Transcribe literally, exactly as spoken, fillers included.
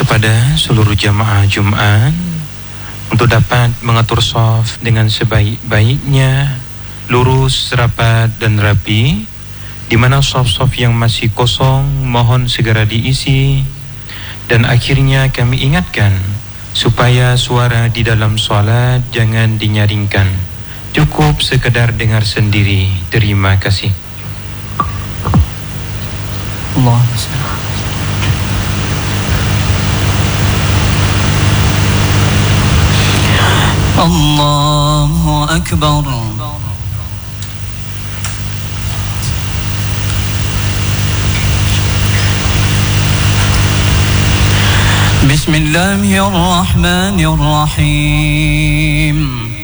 kepada seluruh jamaah Jumat untuk dapat mengatur shaf dengan sebaik-baiknya, lurus, rapat dan rapi. Di mana shaf-shaf yang masih kosong mohon segera diisi. Dan akhirnya kami ingatkan supaya suara di dalam solat jangan dinyaringkan, cukup sekedar dengar sendiri. Terima kasih. Allah. Allahu Akbar. Bismillahirrahmanirrahim.